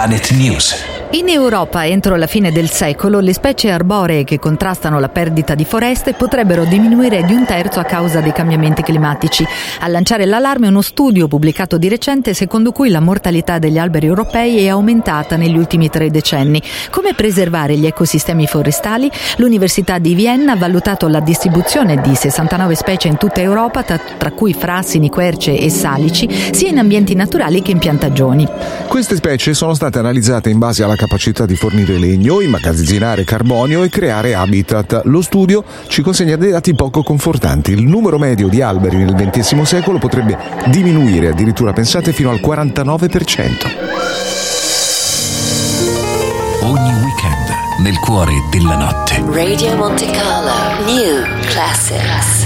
Planet News. In Europa, entro la fine del secolo, le specie arboree che contrastano la perdita di foreste potrebbero diminuire di 1/3 a causa dei cambiamenti climatici. A lanciare l'allarme è uno studio pubblicato di recente secondo cui la mortalità degli alberi europei è aumentata negli ultimi 3 decenni. Come preservare gli ecosistemi forestali? L'Università di Vienna ha valutato la distribuzione di 69 specie in tutta Europa, tra cui frassini, querce e salici, sia in ambienti naturali che in piantagioni. Queste specie sono state analizzate in base alla capacità di fornire legno, immagazzinare carbonio e creare habitat. Lo studio ci consegna dei dati poco confortanti. Il numero medio di alberi nel XX secolo potrebbe diminuire, addirittura pensate fino al 49%. Ogni weekend nel cuore della notte. Radio Monte Carlo New Classics.